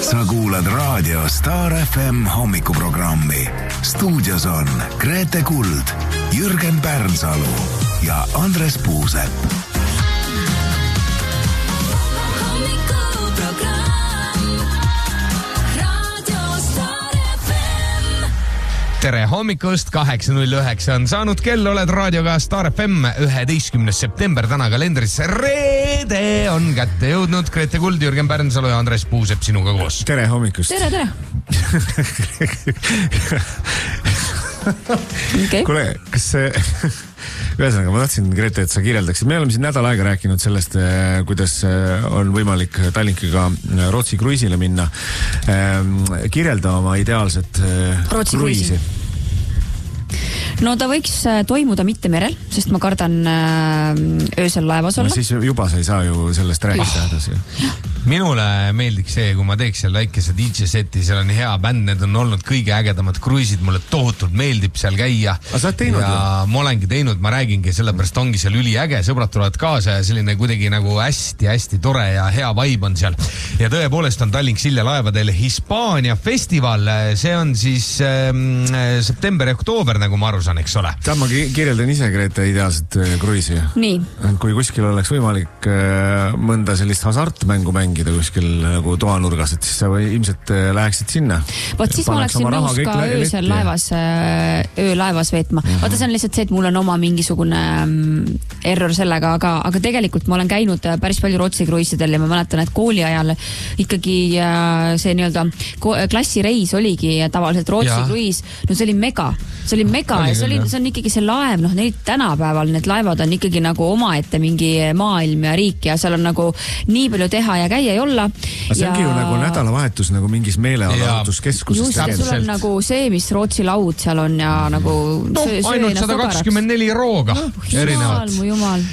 Sa kuulad raadio Star FM hommikuprogrammi. Stuudios on Grete Kuld, Jürgen Pärnsalu ja Andres Puusepp. Tere hommikust, 8.09 on saanud kell, oled raadioga Star FM 11. september, täna kalendris reede on kätte jõudnud. Grete Kuld, Jürgen Pärnsalu ja Andres Puusepp sinuga koos. Tere hommikust. Tere. Okay. Kuule, kas see... Ühesõnaga, ma tahtsin, Grete, et sa kirjeldaksid. Me oleme siin nädal aega rääkinud sellest, kuidas on võimalik Tallinkiga Rootsi kruiisile minna. Kirjelda oma ideaalset kruiisi. No ta võiks toimuda mitte merel, sest ma kardan öösel laevas olla. No siis juba sa ei saa ju sellest rääkida edasi. Minule meeldiks see, kui ma teeks seal väikese DJ-seti, seal on hea bänd, need on olnud kõige ägedamad kruiisid, mulle tohutult meeldib seal käia. Aga sa oled teinud ja ma olengi teinud, ma räägingi, sellepärast ongi seal üliäge, sõbrad tulevad kaasa ja selline kuidagi nagu hästi tore ja hea vibe on seal. Ja tõepoolest on Tallink Silja laevadel Hispaania festival, see on siis september ja oktoober, nagu ma aru saan, eks ole. Ma kirjeldan ise, Grete, ideaalset kruiisi. Nii. Kui kuskil oleks võimalik mõnda sellist hasartmängu mängida kuskil nagu toanurgas, et siis sa ilmselt läheksid sinna. Vaat siis ma oleksin nõus ka öösel öölaevas veetma. Vaata, see on lihtsalt see, et mul on oma mingisugune error sellega, aga tegelikult ma olen käinud päris palju Rootsi kruiisidel ja ma mäletan, et kooli ajal ikkagi see nii-öelda klassireis oligi tavaliselt Rootsi kruiis. No see oli mega ja see on ikkagi see laev, neid tänapäeval need laevad on ikkagi nagu omaette mingi maailm ja riik ja seal on nagu nii palju teha ja käia ei olla. See ongi ju nagu nädalavahetus nagu mingis meelealahutuskeskuses. Just, sul on nagu see, mis Rootsi laud seal on ja nagu ainult 124 rooga erinevat. Mu jumal.